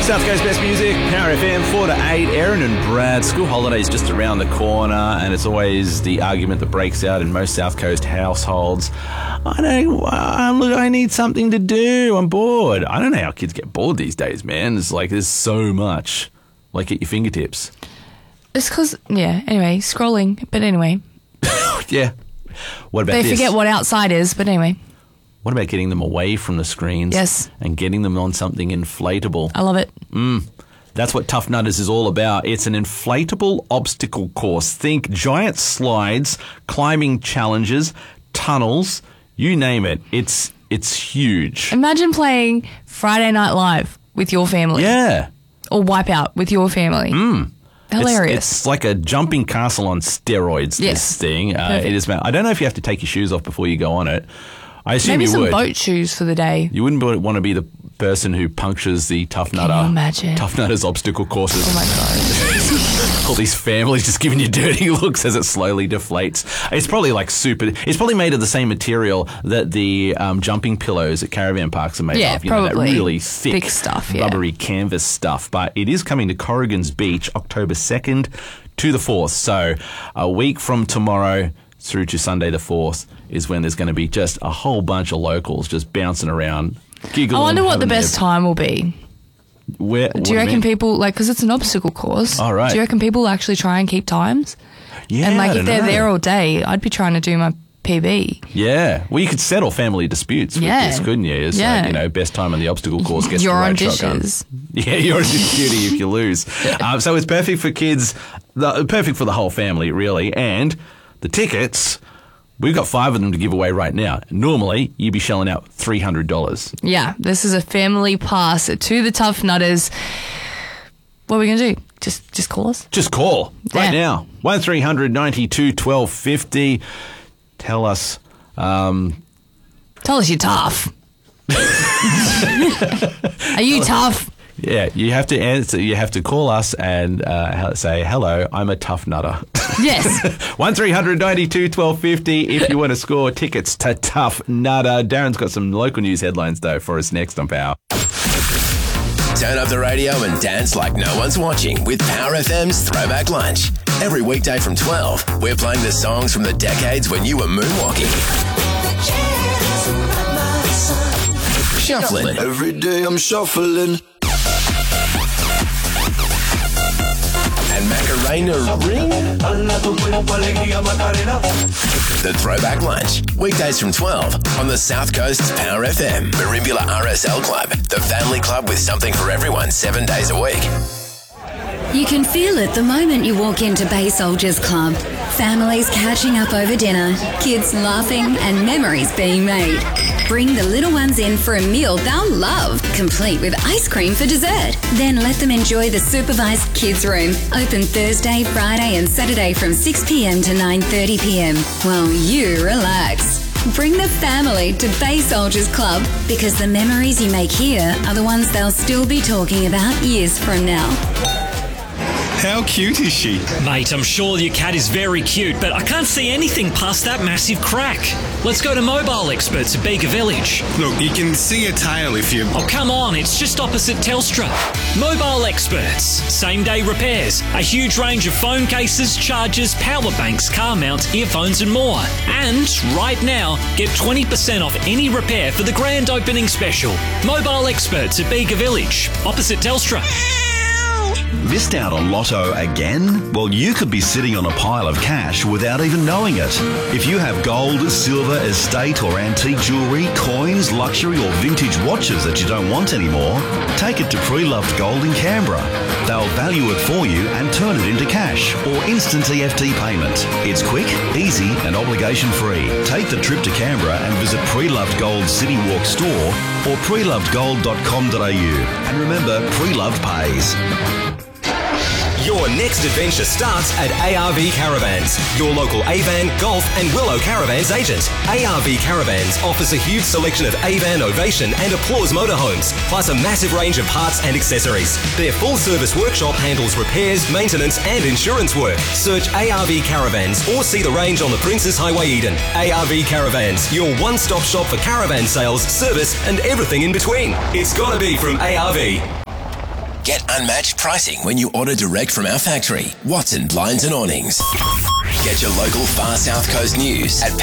South Coast Best Music, Power FM, 4 to 8. Erin and Brad, school holidays just around the corner, and it's always the argument that breaks out in most South Coast households. I need something to do. I'm bored. I don't know how kids get bored these days, man. It's like there's so much, like at your fingertips. It's because, anyway, scrolling. But anyway. Yeah. What about this? They this? forget what outside is, but anyway. What about getting them away from the screens? Yes. And getting them on something inflatable? I love it. That's what Tough Nutters is all about. It's an inflatable obstacle course. Think giant slides, climbing challenges, tunnels, you name it. It's huge. Imagine playing Friday Night Live with your family. Yeah. Or Wipeout with your family. Hilarious. It's like a jumping castle on steroids, Yes. this thing. It is. I don't know if you have to take your shoes off before you go on it. I assume Maybe you some would. boat shoes for the day. You wouldn't want to be the person who punctures the Tough Nutter. Can you imagine? Tough Nutters obstacle courses. Oh my God. All these families just giving you dirty looks as it slowly deflates. It's probably like it's probably made of the same material that the jumping pillows at caravan parks are made of. You know, probably. that really thick stuff, rubbery canvas stuff. But it is coming to Corrigan's Beach October 2nd to the 4th. So a week from tomorrow through to Sunday the 4th is when there's going to be just a whole bunch of locals just bouncing around, giggling. I wonder what the best time will be. Do Do you reckon people, because it's an obstacle course, All right. do you reckon people actually try and keep times? Yeah, And I if don't they're know. there all day, I'd be trying to do my PB. Yeah. Well, you could settle family disputes with this, couldn't you? It's like, best time on the obstacle course gets Your the own right shotgun. dishes. Yeah, your own duty if you lose. So it's perfect for kids, perfect for the whole family, really. And the tickets, we've got 5 of them to give away right now. Normally, you'd be shelling out $300. Yeah, this is a family pass to the Tough Nutters. What are we going to do? Just call us? Just call right Yeah. now. 1300 92 12 50. Tell us. Tell us you're tough. Are you tough? Yeah, you have to answer. You have to call us and say, hello, I'm a tough nutter. Yes. 1300 92 12 50 if you want to score tickets to Tough Nutter. Darren's got some local news headlines, though, for us next on Power. Turn up the radio and dance like no one's watching with Power FM's Throwback Lunch. Every weekday from 12, we're playing the songs from the decades when you were moonwalking. Shuffling. Every day I'm shuffling. And Macarena Ring. The Throwback Lunch. Weekdays from 12 on the South Coast's Power FM. Merimbula RSL Club. The family club with something for everyone 7 days a week. You can feel it the moment you walk into Bay Soldiers Club. Families catching up over dinner, kids laughing, and memories being made. Bring the little ones in for a meal they'll love, complete with ice cream for dessert. Then let them enjoy the supervised kids room, open Thursday, Friday and Saturday from 6 p.m. to 9:30 p.m. while you relax. Bring the family to Bay Soldiers Club because the memories you make here are the ones they'll still be talking about years from now. How cute is she? Mate, I'm sure your cat is very cute, but I can't see anything past that massive crack. Let's go to Mobile Experts at Bega Village. Look, you can see a tail if you... Oh, come on, it's just opposite Telstra. Mobile Experts. Same-day repairs. A huge range of phone cases, chargers, power banks, car mounts, earphones and more. And right now, get 20% off any repair for the grand opening special. Mobile Experts at Bega Village, opposite Telstra. Missed out on Lotto again? Well, you could be sitting on a pile of cash without even knowing it. If you have gold, silver, estate or antique jewellery, coins, luxury or vintage watches that you don't want anymore, take it to Pre-Loved Gold in Canberra. They'll value it for you and turn it into cash or instant EFT payment. It's quick, easy and obligation free. Take the trip to Canberra and visit Pre-Loved Gold City Walk store or prelovedgold.com.au. And remember, Pre-Loved pays. Your next adventure starts at ARV Caravans, your local Avan, Golf and Willow Caravans agent. ARV Caravans offers a huge selection of Avan, Ovation and Applause motorhomes, plus a massive range of parts and accessories. Their full-service workshop handles repairs, maintenance and insurance work. Search ARV Caravans or see the range on the Princess Highway Eden. ARV Caravans, your one-stop shop for caravan sales, service and everything in between. It's gotta be from ARV. Get unmatched pricing when you order direct from our factory, Watson Blinds and Awnings. Get your local far South Coast news at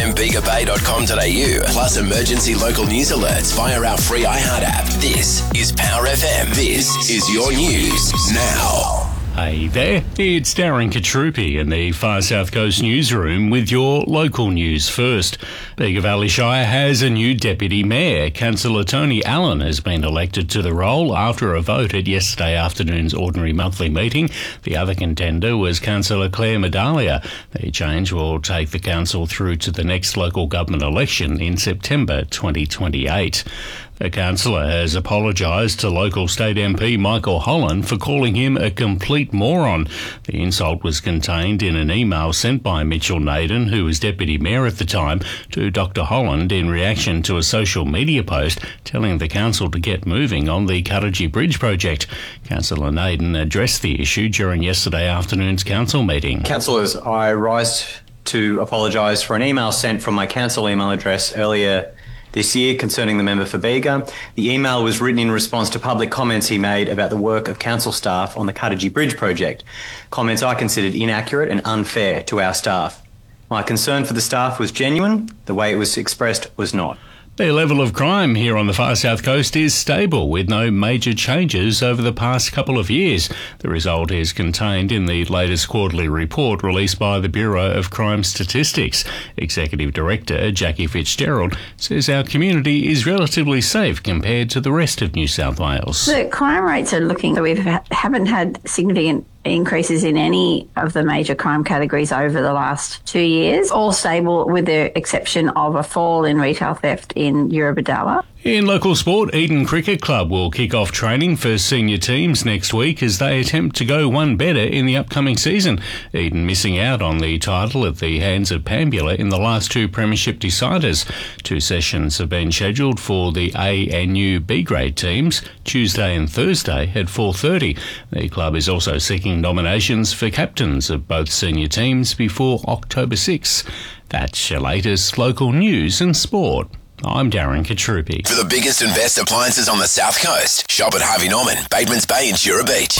powerfmbigabay.com.au, plus emergency local news alerts via our free iHeart app. This is Power FM. This is your news now. Hey there, it's Darren Katrupi in the Far South Coast newsroom with your local news first. Bega Valley Shire has a new deputy mayor. Councillor Tony Allen has been elected to the role after a vote at yesterday afternoon's ordinary monthly meeting. The other contender was Councillor Claire Medalia. The change will take the council through to the next local government election in September 2028. The councillor has apologised to local state MP Michael Holland for calling him a complete moron. The insult was contained in an email sent by Mitchell Naden, who was deputy mayor at the time, to Dr Holland in reaction to a social media post telling the council to get moving on the Cuttagee Bridge project. Councillor Naden addressed the issue during yesterday afternoon's council meeting. Councillors, I rise to apologise for an email sent from my council email address earlier this year concerning the member for Bega. The email was written in response to public comments he made about the work of council staff on the Cuttagee Bridge project. Comments I considered inaccurate and unfair to our staff. My concern for the staff was genuine. The way it was expressed was not. The level of crime here on the Far South Coast is stable, with no major changes over the past couple of years. The result is contained in the latest quarterly report released by the Bureau of Crime Statistics. Executive Director Jackie Fitzgerald says our community is relatively safe compared to the rest of New South Wales. The crime rates are looking, we haven't had significant increases in any of the major crime categories over the last 2 years, all stable with the exception of a fall in retail theft in Eurobodalla. In local sport, Eden Cricket Club will kick off training for senior teams next week as they attempt to go one better in the upcoming season. Eden missing out on the title at the hands of Pambula in the last two premiership deciders. 2 sessions have been scheduled for the A and U B grade teams, Tuesday and Thursday at 4:30. The club is also seeking nominations for captains of both senior teams before October 6. That's your latest local news and sport. I'm Darren Katrupi. For the biggest and best appliances on the South Coast, shop at Harvey Norman, Batemans Bay and Shura Beach.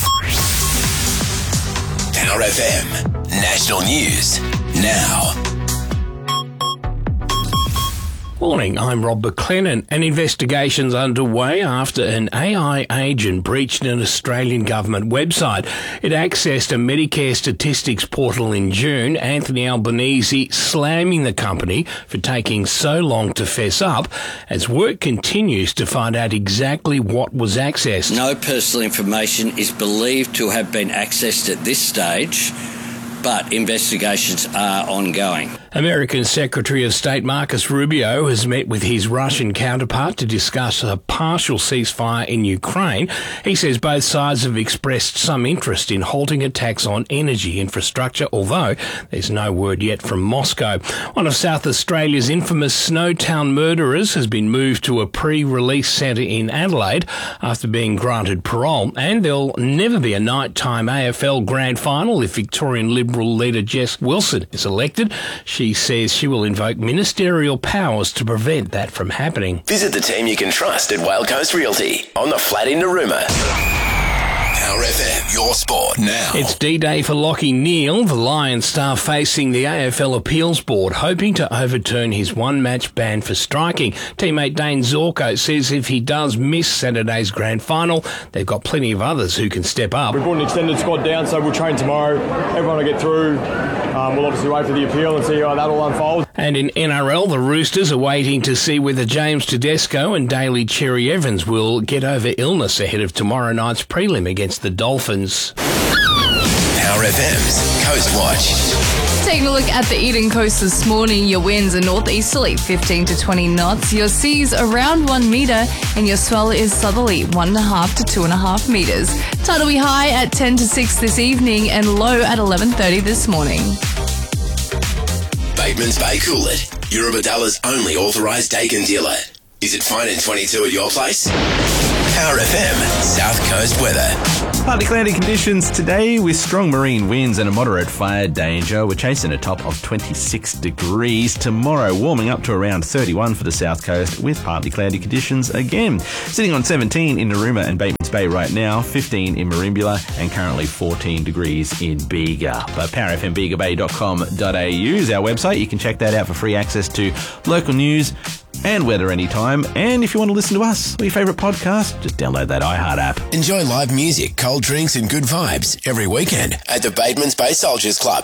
Power FM, National News, now. Morning, I'm Rob McLennan. An investigation's underway after an AI agent breached an Australian government website. It accessed a Medicare statistics portal in June. Anthony Albanese slamming the company for taking so long to fess up as work continues to find out exactly what was accessed. No personal information is believed to have been accessed at this stage, but investigations are ongoing. American Secretary of State Marcus Rubio has met with his Russian counterpart to discuss a partial ceasefire in Ukraine. He says both sides have expressed some interest in halting attacks on energy infrastructure, although there's no word yet from Moscow. One of South Australia's infamous Snowtown murderers has been moved to a pre-release centre in Adelaide after being granted parole, and there'll never be a nighttime AFL grand final if Victorian Liberal leader Jess Wilson is elected. She says she will invoke ministerial powers to prevent that from happening. Visit the team you can trust at Whale Coast Realty on the flat in Narooma. Power FM, your sport now. It's D-Day for Lachie Neale, the Lions star facing the AFL Appeals Board, hoping to overturn his one-match ban for striking. Teammate Dane Zorko says if he does miss Saturday's grand final, they've got plenty of others who can step up. We've brought an extended squad down, so we'll train tomorrow. Everyone will get through. We'll obviously wait for the appeal and see how that all unfolds. And in NRL, the Roosters are waiting to see whether James Tedesco and Daly Cherry Evans will get over illness ahead of tomorrow night's prelim against the Dolphins. Power FM's Coast Watch. Taking a look at the Eden Coast this morning, your winds are northeasterly 15 to 20 knots, your seas around 1 metre, and your swell is southerly 1.5 to 2.5 metres. Tide will be high at 10 to 6 this evening and low at 11:30 this morning. Batemans Bay Coolid, Eurobodalla's only authorised Dakin dealer. Is it fine and 22 at your place? Power FM South Coast weather. Partly cloudy conditions today with strong marine winds and a moderate fire danger. We're chasing a top of 26 degrees. Tomorrow, warming up to around 31 for the south coast with partly cloudy conditions again. Sitting on 17 in Narooma and Batemans Bay right now, 15 in Merimbula and currently 14 degrees in Bega. But powerfmbegabay.com.au is our website. You can check that out for free access to local news and weather anytime. And if you want to listen to us or your favourite podcast, just download that iHeart app. Enjoy live music, cold drinks and good vibes every weekend at the Batemans Bay Soldiers Club.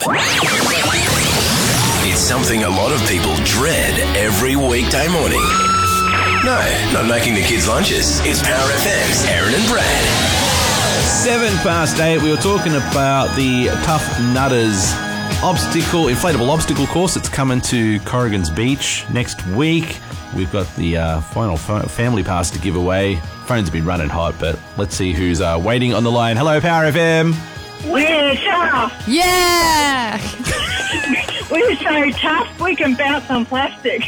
It's something a lot of people dread every weekday morning. No, not making the kids' lunches. It's Power FM's Aaron and Brad. 8:07. We were talking about the Tough Nutters inflatable obstacle course that's coming to Corrigan's Beach next week. We've got the final family pass to give away. Phones have been running hot, but let's see who's waiting on the line. Hello, Power FM. We're tough. Yeah. We're so tough, we can bounce on plastic.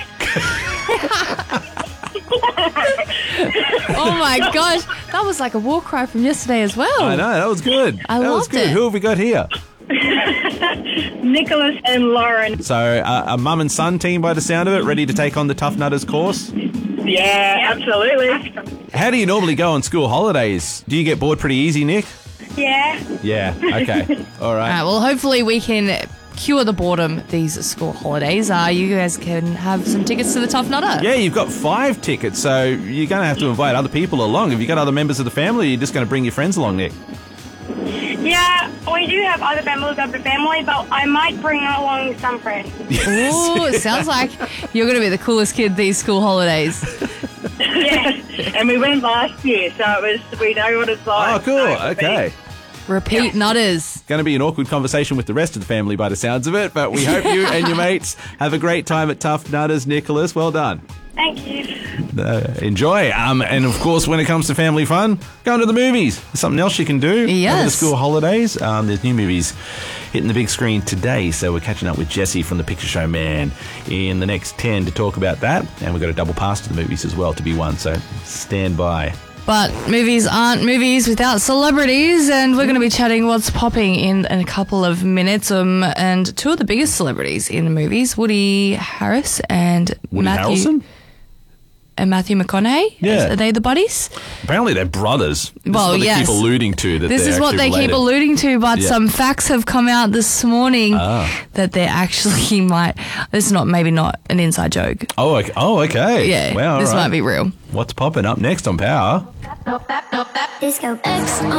Oh my gosh, that was like a war cry from yesterday as well. I know, that was good. I loved it. Who have we got here? Nicholas and Lauren. So a mum and son team by the sound of it, ready to take on the Tough Nutters course? Yeah, absolutely. How do you normally go on school holidays? Do you get bored pretty easy, Nick? Yeah. Yeah, okay. All right. Well, hopefully we can cure the boredom these school holidays. You guys can have some tickets to the Tough Nutter. Yeah, you've got 5 tickets, so you're going to have to invite other people along. Have you got other members of the family, or are you just going to bring your friends along, Nick? Yeah, we do have other members of the family, but I might bring along some friends. Ooh, it sounds like you're going to be the coolest kid these school holidays. Yeah, and we went last year, so we know what it's like. Oh, cool. Okay. Repeat Nutters. Going to be an awkward conversation with the rest of the family by the sounds of it, but we hope you and your mates have a great time at Tough Nutters. Nicholas, well done. Thank you. Enjoy. And of course, when it comes to family fun, go to the movies. There's something else you can do over the school holidays. There's new movies hitting the big screen today, so we're catching up with Jesse from The Picture Show Man in the next 10 to talk about that. And we've got a double pass to the movies as well to be won, so stand by. But movies aren't movies without celebrities, and we're going to be chatting what's popping in a couple of minutes. And 2 of the biggest celebrities in the movies, Woody Harris and Harrelson? And Matthew McConaughey? Yeah. Are they the buddies? Apparently they're brothers. This Well, is what yes. they keep alluding to. This is what they keep alluding to, but some facts have come out this morning that they're actually This is maybe not an inside joke. Oh, okay. Yeah, wow, this all right. might be real. What's popping up next on Power? Disco X